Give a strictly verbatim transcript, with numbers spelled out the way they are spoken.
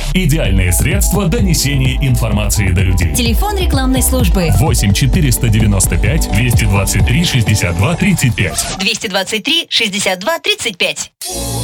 Идеальное средство донесения информации до людей. Телефон рекламной службы восемь четыреста девяносто пять двести двадцать три шестьдесят два тридцать пять. двести двадцать три шестьдесят два тридцать пять.